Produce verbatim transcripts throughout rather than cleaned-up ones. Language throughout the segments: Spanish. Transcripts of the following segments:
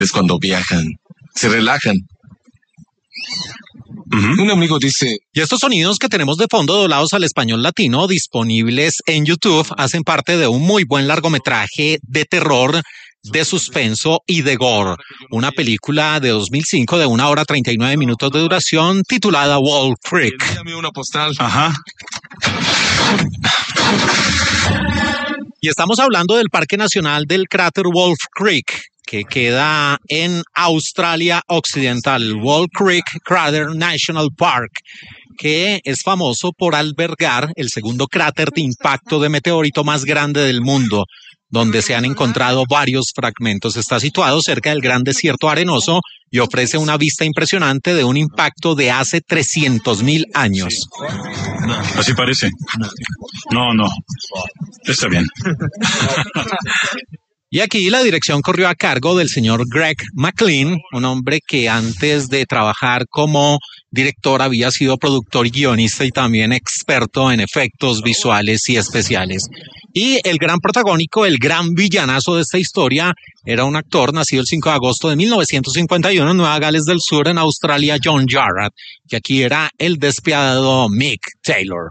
Es cuando viajan, se relajan. Uh-huh. Un amigo dice... Y estos sonidos que tenemos de fondo doblados al español latino disponibles en YouTube hacen parte de un muy buen largometraje de terror, de suspenso y de gore. Una película de dos mil cinco de una hora treinta y nueve minutos de duración titulada Wolf Creek. Envíame una postal. Ajá. Y estamos hablando del Parque Nacional del Cráter Wolf Creek, que queda en Australia Occidental, Wolf Creek Crater National Park, que es famoso por albergar el segundo cráter de impacto de meteorito más grande del mundo, donde se han encontrado varios fragmentos. Está situado cerca del gran desierto arenoso y ofrece una vista impresionante de un impacto de hace trescientos mil años. Sí. Así parece. No, no. Está bien. Y aquí la dirección corrió a cargo del señor Greg McLean, un hombre que antes de trabajar como director había sido productor y guionista y también experto en efectos visuales y especiales. Y el gran protagónico, el gran villanazo de esta historia, era un actor nacido el cinco de agosto de mil novecientos cincuenta y uno en Nueva Gales del Sur, en Australia, John Jarratt, que aquí era el despiadado Mick Taylor.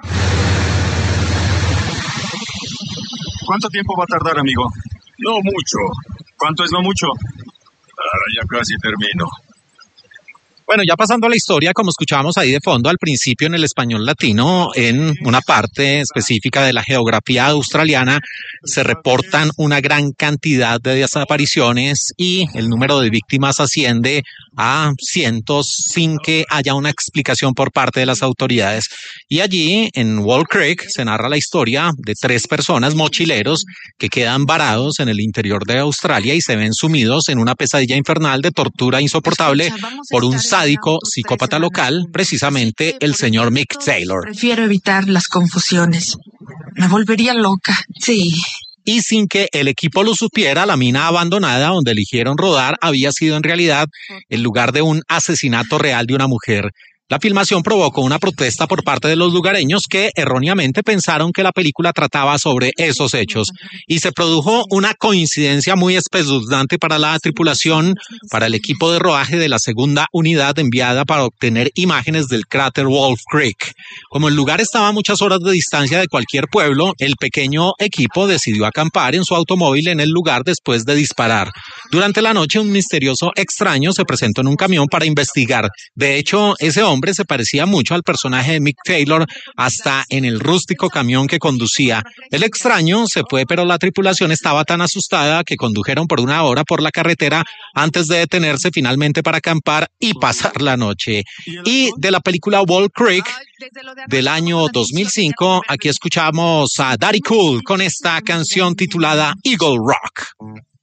¿Cuánto tiempo va a tardar, amigo? No mucho. ¿Cuánto es no mucho? Ahora ya casi termino. Bueno, ya pasando a la historia, como escuchábamos ahí de fondo al principio en el español latino, en una parte específica de la geografía australiana, se reportan una gran cantidad de desapariciones y el número de víctimas asciende a cientos sin que haya una explicación por parte de las autoridades. Y allí, en Wolf Creek, se narra la historia de tres personas mochileros que quedan varados en el interior de Australia y se ven sumidos en una pesadilla infernal de tortura insoportable por un sádico psicópata local, precisamente el señor Mick Taylor. Prefiero evitar las confusiones. Me volvería loca. Sí. Y sin que el equipo lo supiera, la mina abandonada donde eligieron rodar había sido en realidad el lugar de un asesinato real de una mujer. La filmación provocó una protesta por parte de los lugareños que erróneamente pensaron que la película trataba sobre esos hechos y se produjo una coincidencia muy espeluznante para la tripulación, para el equipo de rodaje de la segunda unidad enviada para obtener imágenes del cráter Wolf Creek. Como el lugar estaba a muchas horas de distancia de cualquier pueblo, el pequeño equipo decidió acampar en su automóvil en el lugar después de disparar. Durante la noche, un misterioso extraño se presentó en un camión para investigar. De hecho, ese hombre se parecía mucho al personaje de Mick Taylor hasta en el rústico camión que conducía. El extraño se fue, pero la tripulación estaba tan asustada que condujeron por una hora por la carretera antes de detenerse finalmente para acampar y pasar la noche. Y de la película Wolf Creek del año dos mil cinco, aquí escuchamos a Daddy Cool con esta canción titulada Eagle Rock.